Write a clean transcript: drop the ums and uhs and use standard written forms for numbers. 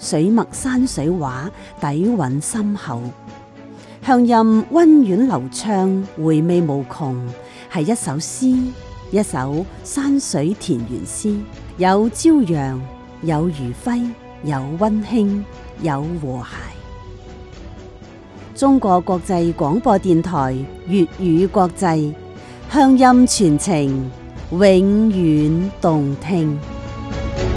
水墨山水畫底蘊深厚，鄉音溫婉流暢，回味無窮，係一首詩，一首山水田園詩，有朝陽，有餘暉，有溫馨，有和諧。中國國際廣播電台粵語國際，鄉音傳情，永遠動聽。